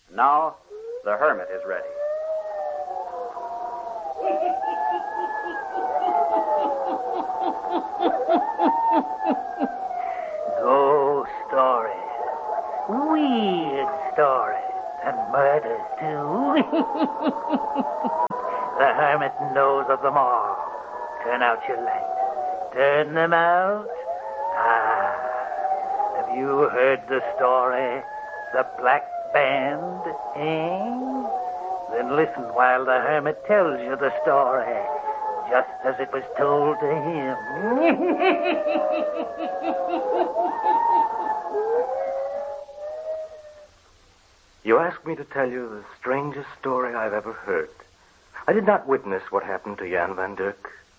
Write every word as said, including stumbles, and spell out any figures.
Now, the hermit is ready. Ghost stories. Weird stories. And murders, too. The hermit knows of them all. Turn out your light. Turn them out. Ah. Have you heard the story? The Black Band, eh? Then listen while the hermit tells you the story, just as it was told to him. You asked me to tell you the strangest story I've ever heard. I did not witness what happened to Jan van Dirk.